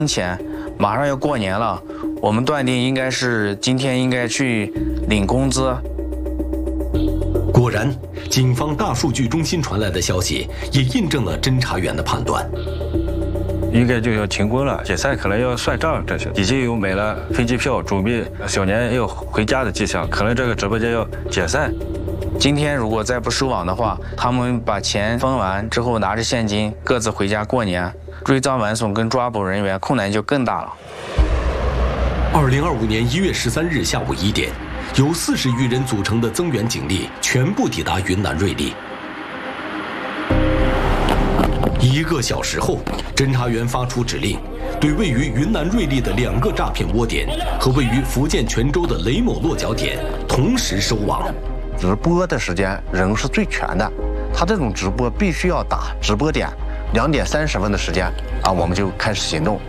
钱，马上要过年了，我们断定应该是今天应该去领工资。 果然，警方大数据中心传来的消息也印证了侦查员的判断。 应该就要停工了，解散可能要算账，这些已经有买了飞机票，准备小年要回家的迹象，可能这个直播间要解散。 今天如果再不收网的话，他们把钱分完之后，拿着现金各自回家过年，追赃完送跟抓捕人员困难就更大了。 2025年1月13日下午1点，由40余人组成的增援警力全部抵达云南瑞丽。1个小时后，侦查员发出指令，对位于云南瑞丽的2个诈骗窝点和位于福建泉州的雷某落脚点同时收网。 直播的时间人是最全的，他这种直播必须要打直播点2点30分的时间啊，我们就开始行动。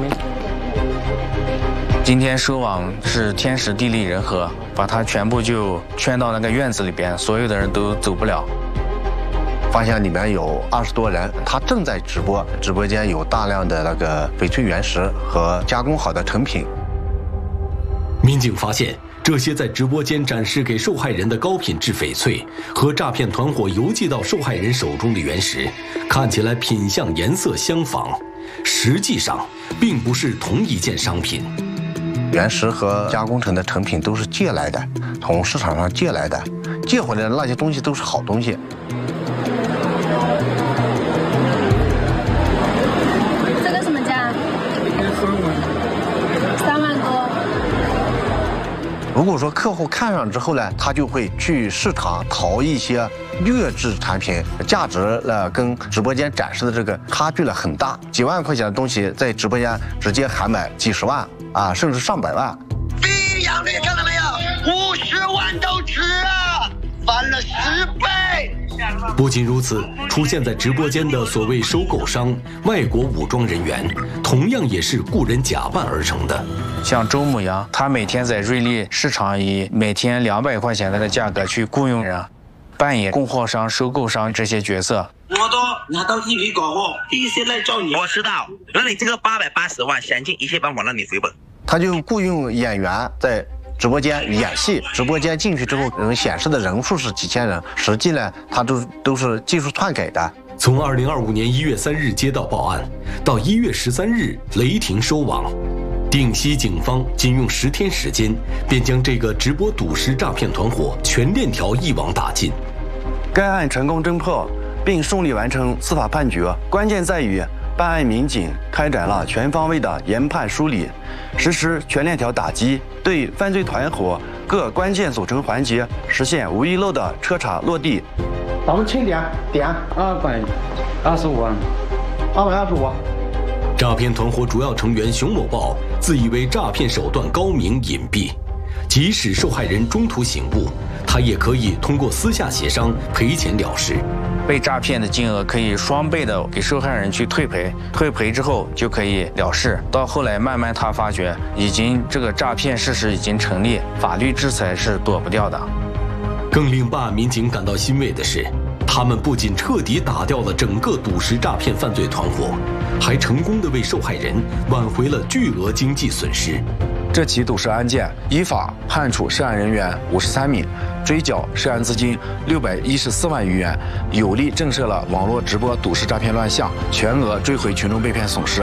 今天收网是天时地利人和，把他全部就圈到那个院子里边，所有的人都走不了。 发现里面有20多人，他正在直播，直播间有大量的那个翡翠原石和加工好的成品。 民警发现，这些在直播间展示给受害人的高品质翡翠和诈骗团伙邮寄到受害人手中的原石，看起来品相颜色相仿，实际上并不是同一件商品。 原石和加工成的成品都是借来的，从市场上借来的，借回来的那些东西都是好东西。 这个什么价？3万多。 如果说客户看上之后呢，他就会去市场淘一些劣质产品，价值跟直播间展示的这个差距很大，几万块钱的东西在直播间直接喊买几十万啊，甚至上百万。 利养率看到没有？50万都值啊，翻了10倍。 不仅如此，出现在直播间的所谓收购商、外国武装人员，同样也是雇人假扮而成的。 像周牧阳，他每天在瑞丽市场以每天200块钱的价格去雇佣人，扮演供货商、收购商这些角色。 我拿到一笔搞货，必须来找你。我知道，那你这个880万现金一切帮我让你回本。 他就雇佣演员在直播间演戏，直播间进去之后，显示的人数是几千人，实际呢，他都是技术篡改的。 从2025年1月3日接到报案，到1月13日雷霆收网，定西警方仅用10天时间，便将这个直播赌石诈骗团伙全链条一网打尽。 该案成功侦破，并顺利完成司法判决，关键在于办案民警开展了全方位的研判梳理，实施全链条打击，对犯罪团伙各关键组成环节实现无遗漏的彻查落地。 咱们清点225万，225。 诈骗团伙主要成员熊某豹自以为诈骗手段高明隐蔽，即使受害人中途醒悟，他也可以通过私下协商赔钱了事。 被诈骗的金额可以双倍的给受害人去退赔，退赔之后就可以了事。到后来慢慢他发觉，这个诈骗事实已经成立，法律制裁是躲不掉的。 更令办案民警感到欣慰的是，他们不仅彻底打掉了整个赌石诈骗犯罪团伙，还成功的为受害人挽回了巨额经济损失。 这起赌石案件依法判处涉案人员53名，追缴涉案资金614万余元，有力震慑了网络直播赌石诈骗乱象，全额追回群众被骗损失。